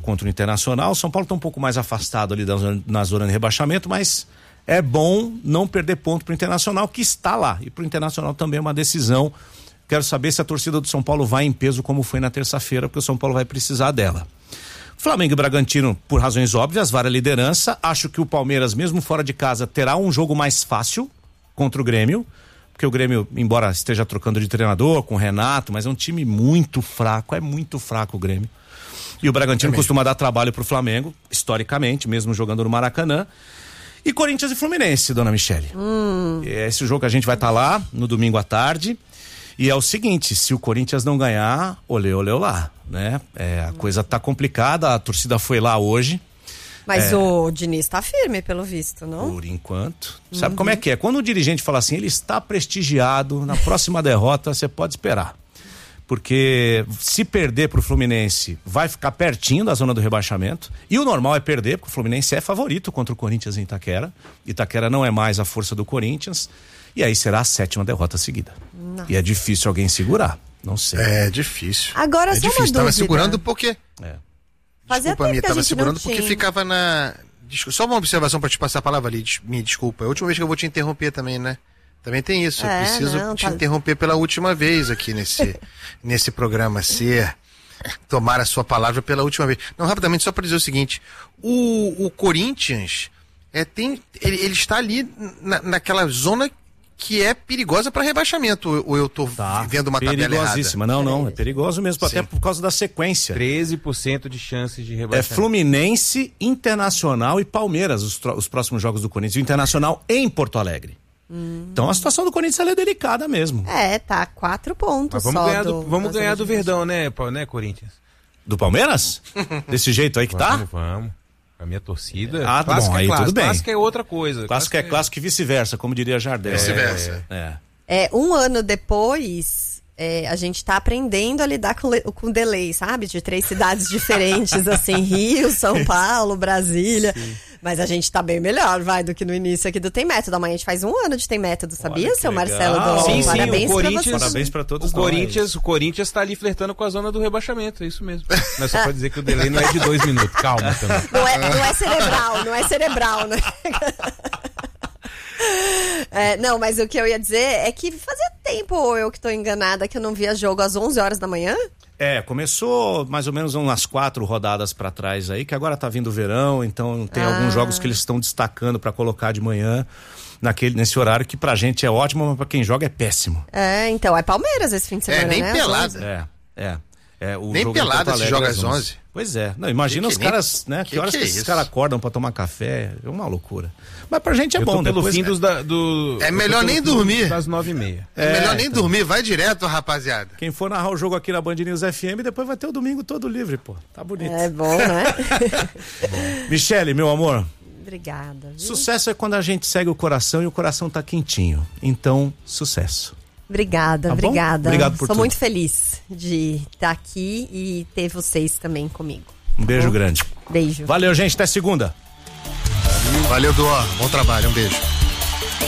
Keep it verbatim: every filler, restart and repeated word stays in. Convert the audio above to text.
contra o Internacional. O São Paulo está um pouco mais afastado ali da zona, na zona de rebaixamento, mas é bom não perder ponto para o Internacional, que está lá. E para o Internacional também é uma decisão. Quero saber se a torcida do São Paulo vai em peso como foi na terça-feira, porque o São Paulo vai precisar dela. Flamengo e Bragantino, por razões óbvias, vara a liderança. Acho que o Palmeiras, mesmo fora de casa, terá um jogo mais fácil contra o Grêmio, porque o Grêmio, embora esteja trocando de treinador com o Renato, mas é um time muito fraco, é muito fraco o Grêmio. E o Bragantino é costuma dar trabalho pro Flamengo, historicamente, mesmo jogando no Maracanã. E Corinthians e Fluminense, dona Michele. Hum. É esse jogo que a gente vai estar tá lá no domingo à tarde. E é o seguinte, se o Corinthians não ganhar, olê, olê, olá, né? É, a coisa tá complicada, a torcida foi lá hoje. Mas é, o Diniz tá firme, pelo visto, não? Por enquanto. Sabe uhum. como é que é? Quando o dirigente fala assim, ele está prestigiado, na próxima derrota você pode esperar. Porque se perder pro Fluminense, vai ficar pertinho da zona do rebaixamento. E o normal é perder, porque o Fluminense é favorito contra o Corinthians em Itaquera. Itaquera não é mais a força do Corinthians. E aí será a sétima derrota seguida. Nossa. E é difícil alguém segurar. Não sei. É difícil. Agora é só difícil. uma Tava dúvida. segurando porque. É. Desculpa, Mia, tava segurando porque ficava na. Só uma observação pra te passar a palavra ali. Me desculpa. É a última vez que eu vou te interromper também, né? Também tem isso. É, eu preciso não, te tá... interromper pela última vez aqui nesse, nesse programa. Ser. Tomar a sua palavra pela última vez. Não, rapidamente, só para dizer o seguinte: o, o Corinthians é, tem, ele, ele está ali na, naquela zona que é perigosa para rebaixamento, ou eu tô tá, vendo uma tabela errada? Perigosíssima, não, não, é perigoso mesmo, Sim. até por causa da sequência. treze por cento de chances de rebaixamento. É Fluminense, Internacional e Palmeiras, os, os próximos jogos do Corinthians, o Internacional em Porto Alegre. Hum. Então a situação do Corinthians ela é delicada mesmo. É, tá, quatro pontos. Mas vamos só ganhar do, do, vamos ganhar do Verdão, né, né, Corinthians? Do Palmeiras? Desse jeito aí que vamos, tá? Vamos. A minha torcida. Ah, tá bom, aí tudo bem. Clássico é outra coisa. Clássico é clássico e vice-versa, como diria Jardel. Vice-versa. É. É, um ano depois, é, a gente tá aprendendo a lidar com, com delay, sabe? De três cidades diferentes, assim, Rio, São Paulo, Brasília. Sim. Mas a gente tá bem melhor, vai, do que no início aqui do Tem Método. Amanhã a gente faz um ano de Tem Método, sabia, Olha, seu legal. Marcelo Dom? Sim, sim, parabéns o Corinthians, pra Parabéns pra todos o nós. Corinthians, o Corinthians tá ali flertando com a zona do rebaixamento, é isso mesmo. Não é só pra dizer que o delay não é de dois minutos, calma também. Não é, não é cerebral, não é cerebral, né? É, não, mas o que eu ia dizer é que fazia tempo, ou eu que tô enganada, que eu não via jogo às onze horas da manhã. É, começou mais ou menos umas quatro rodadas pra trás aí, que agora tá vindo o verão, então tem ah. alguns jogos que eles estão destacando pra colocar de manhã, naquele, nesse horário que pra gente é ótimo, mas pra quem joga é péssimo. É, então, é Palmeiras esse fim de semana, é, nem né? pelada. É, é. é o nem jogo pelada se joga às onze. Pois é. Não, imagina que os que caras, nem... né? Que, que horas que, que é esses caras acordam pra tomar café, é uma loucura. Mas pra gente é eu bom, pelo depois... fim dos da, do... É melhor nem dormir. Das nove e meia. É, é melhor nem então. dormir, vai direto, rapaziada. Quem for narrar o jogo aqui na Band News F M, depois vai ter o domingo todo livre, pô. Tá bonito. É bom, né? Bom. Michele, meu amor. Obrigada. Viu? Sucesso é quando a gente segue o coração e o coração tá quentinho. Então, sucesso. Obrigada, tá obrigada. Obrigado por Sou tudo. muito feliz de estar aqui e ter vocês também comigo. Um beijo grande. Beijo. Valeu, gente. Até segunda. Valeu, Duó. Bom trabalho. Um beijo.